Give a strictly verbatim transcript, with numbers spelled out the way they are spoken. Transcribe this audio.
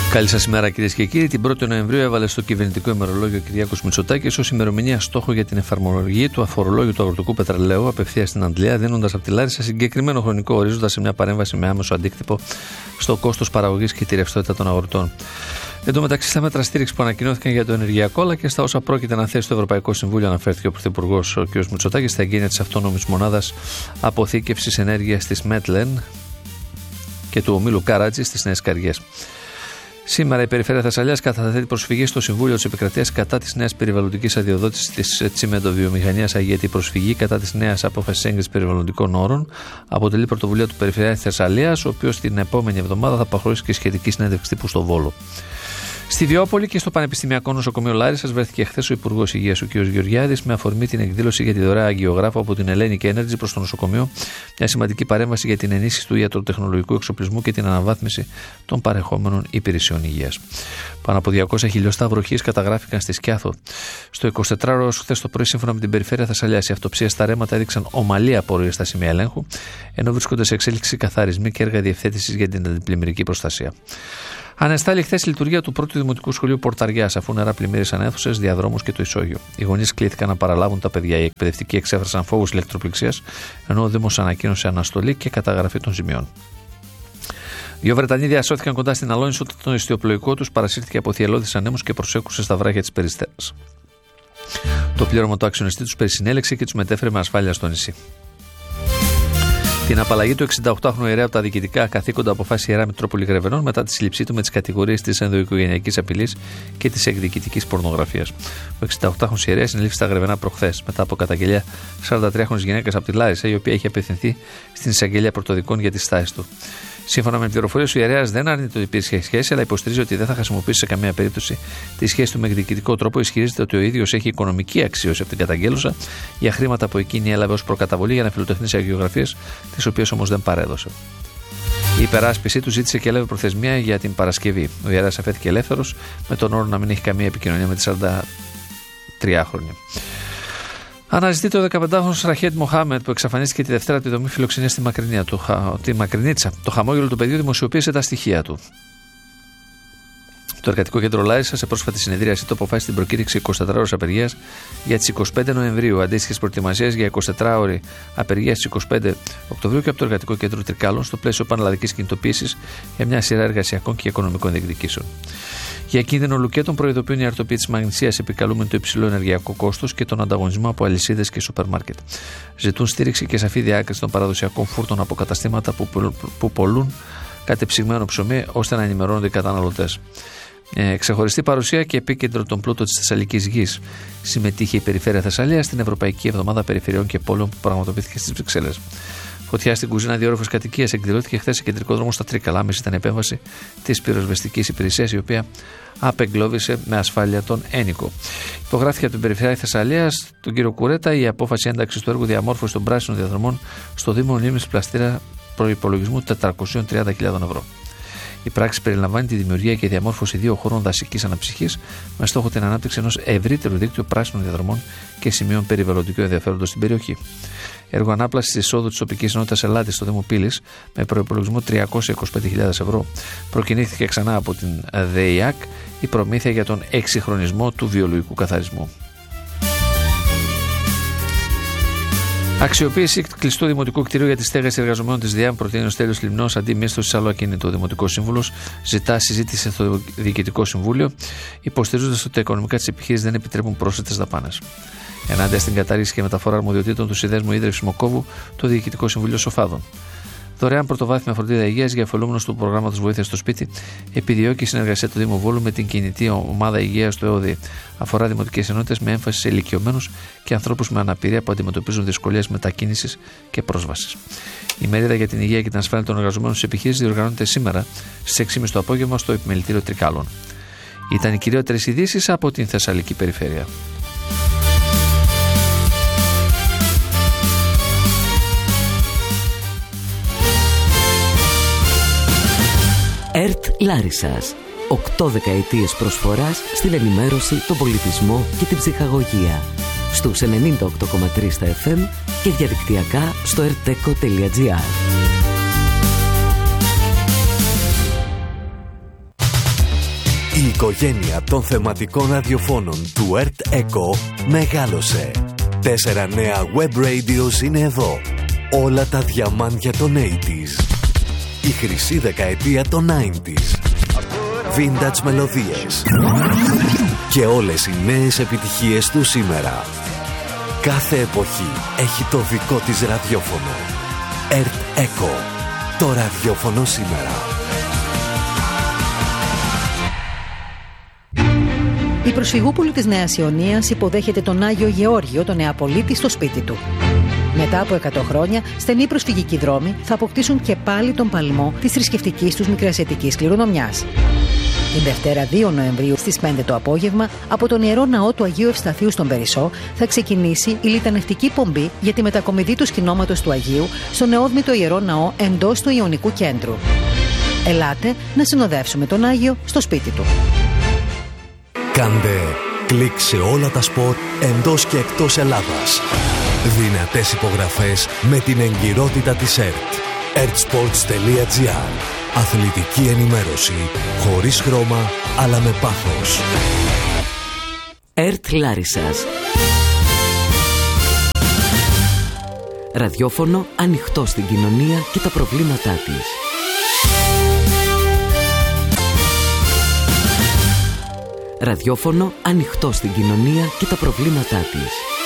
Καλή σας ημέρα, κυρίες και κύριοι. Την πρώτη Νοεμβρίου έβαλε στο κυβερνητικό ημερολόγιο ο Κυριάκος Μητσοτάκης ως ημερομηνία στόχο για την εφαρμογή του αφορολόγιου του αγροτικού πετρελαίου απευθείας στην Αντλία, δίνοντας από τη Λάρισα συγκεκριμένο χρονικό ορίζοντα σε μια παρέμβαση με άμεσο αντίκτυπο στο κόστος παραγωγής και τη ρευστότητα των αγροτών. Εν τω μεταξύ, στα μέτρα στήριξη που ανακοινώθηκαν για το ενεργειακό αλλά και στα όσα πρόκειται να θέσει το Ευρωπαϊκό Συμβούλιο, αναφέρθηκε ο Πρωθυπουργός ο κ. Μητσοτάκης στα εγγένεια της αυτόνομης μονάδας αποθήκευσης ενέργειας της Μέτλεν και του ομίλου Κάρατζη στις Νέες Καριές. Σήμερα η Περιφέρεια Θεσσαλίας καταθέτει προσφυγή στο Συμβούλιο της Επικρατείας κατά της νέας περιβαλλοντικής αδειοδότησης της τσιμεντοβιομηχανίας ΑΓΕ. Η προσφυγή κατά της νέας απόφασης έγκρισης περιβαλλοντικών όρων αποτελεί πρωτοβουλία του Περιφερειάρχη Θεσσαλίας, ο οποίος την επόμενη εβδομάδα θα προχωρήσει και σχετική συνέντευξη τύπου στο Βόλο. Στη Βιώπολη και στο Πανεπιστημιακό Νοσοκομείο Λάρισσας βρέθηκε χθες ο Υπουργός Υγείας ο κ. Γεωργιάδης με αφορμή την εκδήλωση για τη δωρεά αγγιογράφο από την Hellenic Energy προς το νοσοκομείο, μια σημαντική παρέμβαση για την ενίσχυση του ιατροτεχνολογικού εξοπλισμού και την αναβάθμιση των παρεχόμενων υπηρεσιών υγείας. Πάνω από διακόσια χιλιοστά βροχής καταγράφηκαν στη Σκιάθο. Στο εικοσιτετράωρο χθες το πρωί, σύμφωνα με την Περιφέρεια Θεσσαλίας, οι αυτοψίες στα ρέματα έδειξαν ομαλή απορροή στα σημεία ελέγχου, ενώ βρίσκονται σε εξέλιξη καθαρισμοί και έργα διευθέτησης για την αντιπλημμυρική προστασία. Ανεστάλλει χθες η λειτουργία του πρώτου Δημοτικού Σχολείου Πορταριάς, αφού νερά πλημμύρισαν αίθουσες, διαδρόμους και το ισόγειο. Οι γονείς κλήθηκαν να παραλάβουν τα παιδιά. Οι εκπαιδευτικοί εξέφρασαν φόβους ηλεκτροπληξίας, ενώ ο Δήμος ανακοίνωσε αναστολή και καταγραφή των ζημιών. Δύο Βρετανοί διασώθηκαν κοντά στην Αλόνισο όταν το ιστιοπλοϊκό τους παρασύρθηκε από θυελλώδεις ανέμους και προσέκρουσε στα βράχια της Περιστέρας. Το πλήρωμα του αξιονιστή τους περισυνέλεξε και τους μετέφερε με ασφάλεια στο νησί. Την απαλλαγή του εξηνταοκτάχρονου ιερέα από τα διοικητικά καθήκοντα αποφάσισε η Ιερά Μητρόπολη Γρεβενών μετά τη σύλληψή του με τις κατηγορίες της ενδοοικογενειακής απειλής και της εκδιοικητικής πορνογραφίας. Ο εξηνταοκτάχρονος ιερέας συνελήφθη στα Γρεβενά προχθές, μετά από καταγγελία σαραντατριάχρονης γυναίκας από τη Λάρισα, η οποία είχε απευθυνθεί στην εισαγγελία πρωτοδικών για τις στάσεις του. Σύμφωνα με πληροφορίες, ο ιερέας δεν αρνείται ότι υπήρχε σχέση, αλλά υποστηρίζει ότι δεν θα χρησιμοποιήσει σε καμία περίπτωση τη σχέση του με εκδιοικητικό τρόπο. Ισχυρίζεται ότι ο ίδιος έχει οικονομική αξίωση από την καταγγέλουσα για χρήματα που εκείνη έλαβε ως προκαταβολή για να φιλοτεχνεί σε αγιογραφίες, τις οποίες όμως δεν παρέδωσε. Η υπεράσπιση του ζήτησε και έλαβε προθεσμία για την Παρασκευή. Ο ιερέας αφέθηκε ελεύθερος με τον όρο να μην έχει καμία επικοινωνία με τη σαραντατριάχρονη. Αναζητείται ο δεκαπεντάχρονος Ραχέτ Μοχάμετ που εξαφανίστηκε τη Δευτέρα από τη δομή φιλοξενίας στη Μακρινία, το, τη Μακρινίτσα. Το χαμόγελο του παιδιού δημοσιοποίησε τα στοιχεία του. Το Εργατικό Κέντρο Λάρισα, σε πρόσφατη συνεδρίαση, το αποφάσισε την προκήρυξη εικοσιτετράωρης απεργίας για τις εικοστή Νοεμβρίου, αντίστοιχες προετοιμασίες για εικοσιτετράωρη απεργία στις εικοστή Οκτωβρίου και από το Εργατικό Κέντρο Τρικάλων στο πλαίσιο πανελλαδικής κινητοποίησης για μια σειρά εργασιακών και οικονομικών διεκδικήσεων. Για κίνδυνο λουκέτων προειδοποιούν οι αρτοποί της Μαγνησίας, επικαλούμενοι το υψηλό ενεργειακό κόστος και τον ανταγωνισμό από αλυσίδες και σούπερ μάρκετ. Ζητούν στήριξη και σαφή διάκριση των παραδοσιακών φούρτων από καταστήματα που, που πολλούν κατεψυγμένο ψωμί, ώστε να ενημερώνονται οι καταναλωτές. Ε, ξεχωριστή παρουσία και επίκεντρο των πλούτων της Θεσσαλικής γης συμμετείχε η Περιφέρεια Θεσσαλίας στην Ευρωπαϊκή Εβδομάδα Περιφερειών και Πόλεων που πραγματοποιήθηκε στις Βρυξέλλες. Φωτιά στην κουζίνα δύο όροφες κατοικίας εκδηλώθηκε χθες σε κεντρικό δρόμο στα Τρίκαλα. Άμεση ήταν επέμβαση της πυροσβεστικής υπηρεσίας, η οποία απεγκλώβησε με ασφάλεια τον ένικο. Υπογράφηκε από την Περιφέρεια Θεσσαλίας, τον κύριο Κουρέτα, η απόφαση ένταξης του έργου διαμόρφωσης των πράσινων διαδρομών στο Δήμο Λίμνης Πλαστήρα προϋπολογισμού τετρακόσιες τριάντα χιλιάδες ευρώ. Η πράξη περιλαμβάνει τη δημιουργία και διαμόρφωση δύο χώρων δασικής αναψυχής με στόχο την ανάπτυξη ενός ευρύτερου δίκτυου πράσινων διαδρομών και σημείων περιβαλλοντικού ενδιαφέροντος στην περιοχή. Έργο ανάπλασης εισόδου της τοπικής ενότητας Ελλάδης στο Δήμο Πύλης με προϋπολογισμό τριακόσιες είκοσι πέντε χιλιάδες ευρώ προκινήθηκε ξανά από την ΔΕΙΑΚ η προμήθεια για τον εξυγχρονισμό του βιολογικού καθαρισμού. Αξιοποίηση κλειστού δημοτικού κτηρίου για τη στέγαση εργαζομένων της ΔΙΑΜ προτείνει ο Στέλιος Λιμνός αντί μίσθωσης άλλο ακίνητο. Ο Δημοτικό Σύμβουλος ζητά συζήτηση στο Διοικητικό Συμβούλιο, υποστηρίζοντας ότι τα οικονομικά της επιχείρησης δεν επιτρέπουν πρόσθετες δαπάνες. Ενάντια στην κατάργηση και μεταφορά αρμοδιοτήτων του Συνδέσμου Ίδρυυσης Μοκόβου, το Διοικητικό Συμβούλιο Σοφάδων. Δωρεάν πρωτοβάθμια φροντίδα υγείας για ωφελούμενους του προγράμματος Βοήθεια στο Σπίτι επιδιώκει συνεργασία του Δήμου Βόλου με την κινητή ομάδα υγείας του ΕΟΔΗ. Αφορά δημοτικές ενότητες με έμφαση σε ηλικιωμένους και ανθρώπους με αναπηρία που αντιμετωπίζουν δυσκολίες μετακίνησης και πρόσβασης. Η μερίδα για την υγεία και την ασφάλεια των εργαζομένων στις επιχείρησεις διοργανώνεται σήμερα στις έξι και μισή το απόγευμα στο Επιμελητήριο Τρικάλων. Ήταν οι κυριότερες ειδήσεις από την Θεσσαλική Περιφέρεια. ΕΡΤ Λάρισσας. Οκτώ δεκαετίες προσφοράς στην ενημέρωση, τον πολιτισμό και την ψυχαγωγία. Στους ενενήντα οκτώ κόμμα τρία στα εφ εμ και διαδικτυακά στο ερτέκο τελεία τζι άρ. Η οικογένεια των θεματικών ραδιοφώνων του Earth Echo μεγάλωσε. Τέσσερα νέα web radios είναι εδώ. Όλα τα διαμάντια των ογδόντα. Η χρυσή δεκαετία των ενενήντα. Vintage μελωδίες. Και όλες οι νέες επιτυχίες του σήμερα. Κάθε εποχή έχει το δικό της ραδιόφωνο. Earth Echo. Το ραδιόφωνο σήμερα. Η προσφυγούπολη της Νέας Ιωνίας υποδέχεται τον Άγιο Γεώργιο, τον Νεαπολίτη, στο σπίτι του. Μετά από εκατό χρόνια, στενοί προσφυγικοί δρόμοι θα αποκτήσουν και πάλι τον παλμό της θρησκευτικής τους μικρασιατικής κληρονομιάς. Την Δευτέρα δύο Νοεμβρίου στις πέντε το απόγευμα, από τον Ιερό Ναό του Αγίου Ευσταθείου στον Περισσό, θα ξεκινήσει η λιτανευτική πομπή για τη μετακομιδή του σκηνώματος του Αγίου στο νεόδμητο Ιερό Ναό εντός του Ιωνικού Κέντρου. Ελάτε να συνοδεύσουμε τον Άγιο στο σπίτι του. Κάντε κλικ σε όλα τα σπορ εντός και εκτός Ελλάδας. Δυνατές υπογραφές με την εγκυρότητα της ΕΡΤ. ερτ-σπορτς τελεία τζι άρ. Αθλητική ενημέρωση χωρίς χρώμα αλλά με πάθος. ΕΡΤ Λάρισσας. Ραδιόφωνο ανοιχτό στην κοινωνία και τα προβλήματά της. Ραδιόφωνο ανοιχτό στην κοινωνία και τα προβλήματά της.